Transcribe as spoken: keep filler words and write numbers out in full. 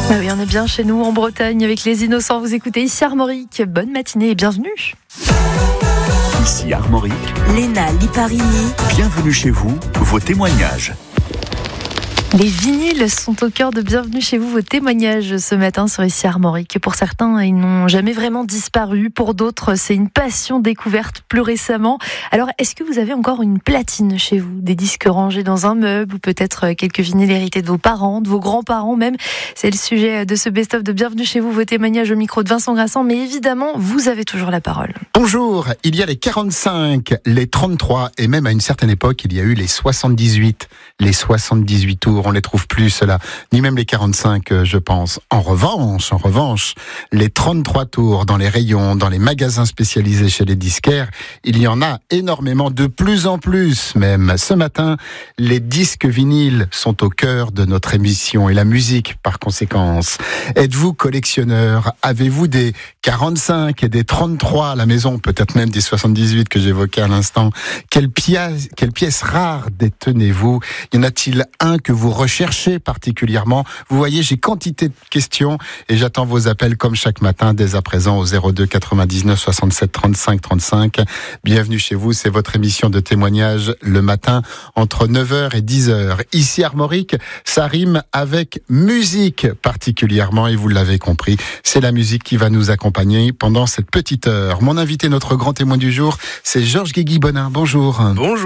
Ah oui, on est bien chez nous en Bretagne avec les Innocents. Vous écoutez ici Armorique. Bonne matinée et bienvenue. Ici Armorique. Léna Liparini. Bienvenue chez vous, vos témoignages. Les vinyles sont au cœur de Bienvenue chez vous, vos témoignages ce matin sur Ici Armorique. Pour certains, ils n'ont jamais vraiment disparu. Pour d'autres, c'est une passion découverte plus récemment. Alors, est-ce que vous avez encore une platine chez vous? Des disques rangés dans un meuble ou peut-être quelques vinyles hérités de vos parents, de vos grands-parents même? C'est le sujet de ce best-of de Bienvenue chez vous, vos témoignages au micro de Vincent Grassan. Mais évidemment, vous avez toujours la parole. Bonjour, il y a les quarante-cinq, les trente-trois et même à une certaine époque, il y a eu les soixante-dix-huit. Les soixante-dix-huit tours, on les trouve plus cela, ni même les quarante-cinq, je pense. En revanche, en revanche, les trente-trois tours dans les rayons, dans les magasins spécialisés chez les disquaires, il y en a énormément, de plus en plus même. Ce matin, les disques vinyles sont au cœur de notre émission et la musique par conséquence. Êtes-vous collectionneur? Avez-vous des quarante-cinq et des trente-trois à la maison, peut-être même des soixante-dix-huit que j'évoquais à l'instant? Quelle pièce, quelle pièce rare détenez-vous? Y en a-t-il un que vous recherchez particulièrement? Vous voyez, j'ai quantité de questions et j'attends vos appels comme chaque matin dès à présent au zéro deux quatre-vingt-dix-neuf soixante-sept trente-cinq trente-cinq. Bienvenue chez vous, c'est votre émission de témoignage le matin entre neuf heures et dix heures. Ici Armorique, ça rime avec musique particulièrement et vous l'avez compris, c'est la musique qui va nous accompagner pendant cette petite heure. Mon invité, notre grand témoin du jour, c'est Georges Guégui-Bonin. Bonjour. Bonjour.